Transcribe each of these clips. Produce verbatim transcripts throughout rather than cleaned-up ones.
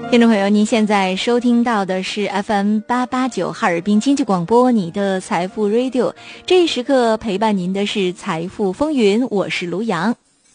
听众朋友，您现在收听到的是 F M 八八九哈尔滨经济广播，你的财富 Radio。这一时刻陪伴您的是财富风云，我是卢阳。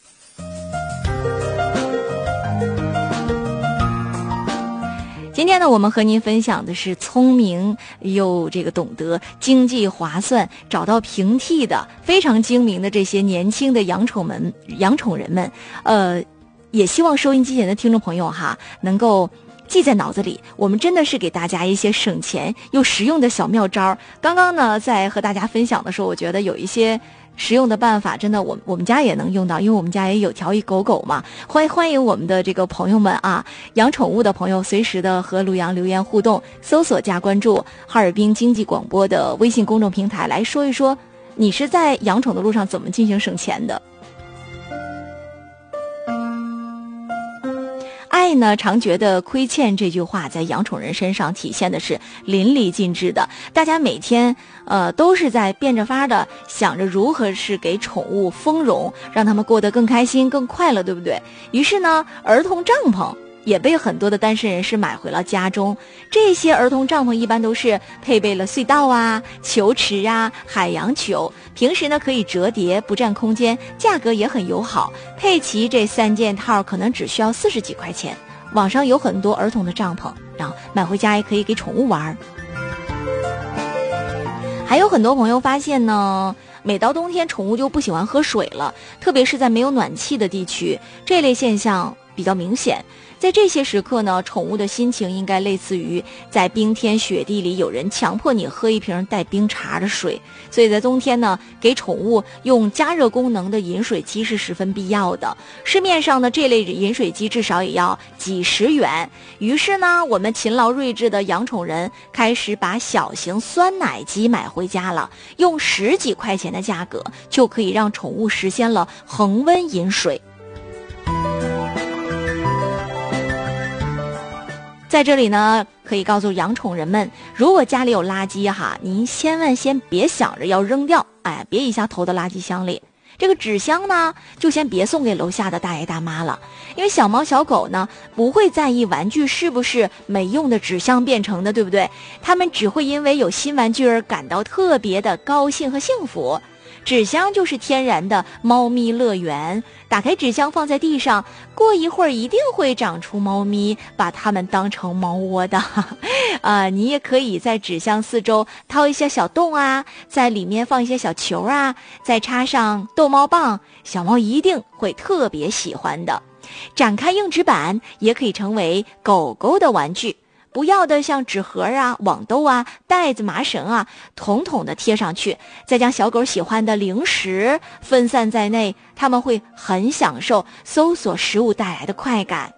今天呢，我们和您分享的是聪明又这个懂得经济划算、找到平替的非常精明的这些年轻的养宠们、养宠人们。呃，也希望收音机前的听众朋友哈，能够记在脑子里，我们真的是给大家一些省钱又实用的小妙招。刚刚呢，在和大家分享的时候，我觉得有一些实用的办法，真的我我们家也能用到，因为我们家也有条一狗狗嘛。欢迎欢迎我们的这个朋友们啊，养宠物的朋友，随时的和卢阳留言互动，搜索加关注哈尔滨经济广播的微信公众平台，来说一说你是在养宠的路上怎么进行省钱的。爱呢，常觉得亏欠这句话在养宠人身上体现的是淋漓尽致的。大家每天呃都是在变着法的想着如何是给宠物丰容，让他们过得更开心更快乐，对不对？于是呢，儿童帐篷也被很多的单身人士买回了家中。这些儿童帐篷一般都是配备了隧道啊、球池啊、海洋球，平时呢可以折叠，不占空间，价格也很友好。配齐这三件套可能只需要四十几块钱。网上有很多儿童的帐篷，然后买回家也可以给宠物玩。还有很多朋友发现呢，每到冬天宠物就不喜欢喝水了，特别是在没有暖气的地区，这类现象比较明显。在这些时刻呢，宠物的心情应该类似于在冰天雪地里有人强迫你喝一瓶带冰碴的水，所以在冬天呢，给宠物用加热功能的饮水机是十分必要的。市面上的这类饮水机至少也要几十元，于是呢，我们勤劳睿智的养宠人开始把小型酸奶机买回家了，用十几块钱的价格就可以让宠物实现了恒温饮水。在这里呢，可以告诉养宠人们，如果家里有垃圾哈，您千万先别想着要扔掉，哎，别一下投到垃圾箱里。这个纸箱呢，就先别送给楼下的大爷大妈了，因为小猫小狗呢，不会在意玩具是不是没用的纸箱变成的，对不对？他们只会因为有新玩具而感到特别的高兴和幸福。纸箱就是天然的猫咪乐园，打开纸箱放在地上，过一会儿一定会长出猫咪，把它们当成猫窝的。啊，你也可以在纸箱四周掏一些小洞啊，在里面放一些小球啊，再插上逗猫棒，小猫一定会特别喜欢的。展开硬纸板也可以成为狗狗的玩具。不要的像纸盒啊、网兜啊、袋子、麻绳啊，统统的贴上去，再将小狗喜欢的零食分散在内，它们会很享受搜索食物带来的快感。